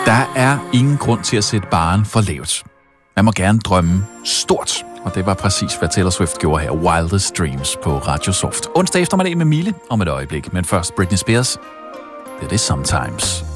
Der er ingen grund til at sætte barren for lavt. Man må gerne drømme stort, og det var præcis, hvad Taylor Swift gjorde her. Wildest Dreams på Radio Soft. Onsdag eftermiddag med Mille om et øjeblik, men først Britney Spears. Det er det Sometimes.